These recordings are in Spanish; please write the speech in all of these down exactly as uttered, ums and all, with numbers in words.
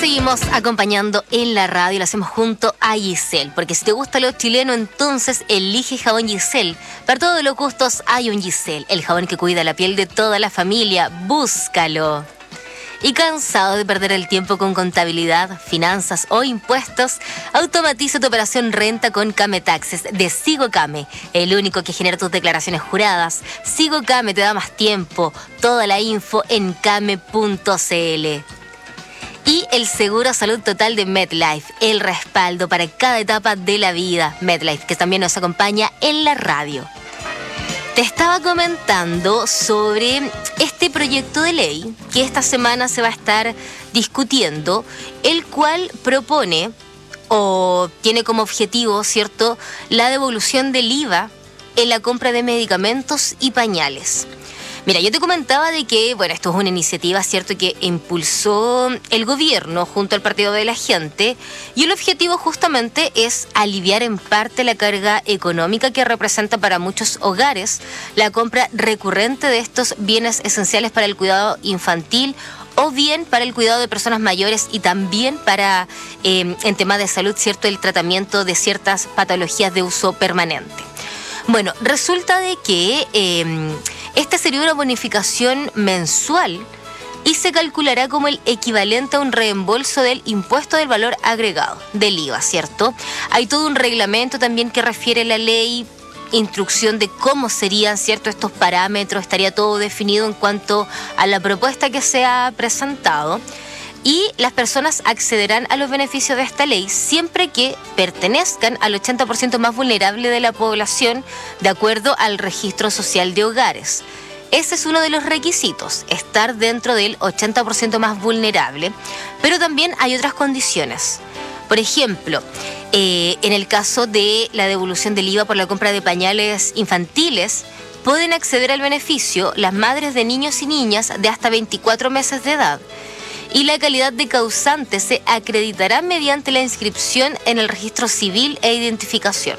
seguimos acompañando en la radio, lo hacemos junto a Giselle, porque si te gusta lo chileno, entonces elige jabón Giselle. Para todos los gustos hay un Giselle, el jabón que cuida la piel de toda la familia. Búscalo. ¿Y cansado de perder el tiempo con contabilidad, finanzas o impuestos? Automatiza tu operación renta con Came Taxes de SigoCame, el único que genera tus declaraciones juradas. SigoCame te da más tiempo. Toda la info en came punto cl. Y el seguro salud total de MetLife, el respaldo para cada etapa de la vida. MetLife, que también nos acompaña en la radio. Te estaba comentando sobre este proyecto de ley que esta semana se va a estar discutiendo, el cual propone o tiene como objetivo, ¿cierto?, la devolución del I V A en la compra de medicamentos y pañales. Mira, yo te comentaba de que, bueno, esto es una iniciativa, ¿cierto?, que impulsó el gobierno junto al Partido de la Gente, y el objetivo justamente es aliviar en parte la carga económica que representa para muchos hogares la compra recurrente de estos bienes esenciales para el cuidado infantil o bien para el cuidado de personas mayores y también para, eh, en temas de salud, ¿cierto?, el tratamiento de ciertas patologías de uso permanente. Bueno, resulta de que eh, esta sería una bonificación mensual y se calculará como el equivalente a un reembolso del impuesto del valor agregado, del I V A, ¿cierto? Hay todo un reglamento también que refiere la ley, instrucción de cómo serían, ¿cierto?, estos parámetros, estaría todo definido en cuanto a la propuesta que se ha presentado. Y las personas accederán a los beneficios de esta ley siempre que pertenezcan al ochenta por ciento más vulnerable de la población, de acuerdo al registro social de hogares. Ese es uno de los requisitos, estar dentro del ochenta por ciento más vulnerable, pero también hay otras condiciones. Por ejemplo, eh, en el caso de la devolución del I V A por la compra de pañales infantiles, pueden acceder al beneficio las madres de niños y niñas de hasta veinticuatro meses de edad. Y la calidad de causante se acreditará mediante la inscripción en el registro civil e identificación.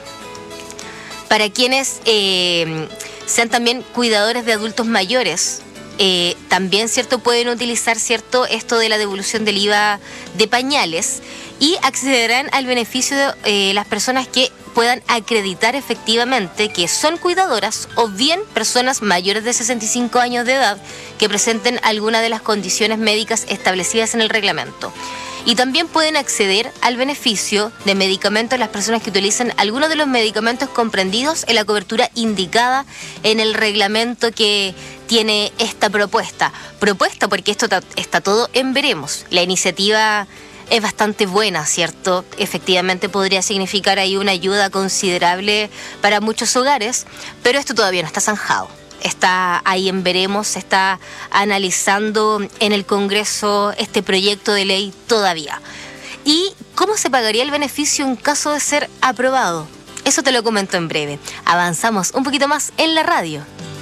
Para quienes eh, sean también cuidadores de adultos mayores, eh, también, ¿cierto?, pueden utilizar, ¿cierto?, esto de la devolución del I V A de pañales y accederán al beneficio de eh, las personas que puedan acreditar efectivamente que son cuidadoras o bien personas mayores de sesenta y cinco años de edad que presenten alguna de las condiciones médicas establecidas en el reglamento. Y también pueden acceder al beneficio de medicamentos las personas que utilicen algunos de los medicamentos comprendidos en la cobertura indicada en el reglamento que tiene esta propuesta. Propuesta porque esto está todo en veremos. La iniciativa es bastante buena, ¿cierto? Efectivamente podría significar ahí una ayuda considerable para muchos hogares, pero esto todavía no está zanjado. Está ahí en veremos, se está analizando en el Congreso este proyecto de ley todavía. ¿Y cómo se pagaría el beneficio en caso de ser aprobado? Eso te lo comento en breve. Avanzamos un poquito más en la radio.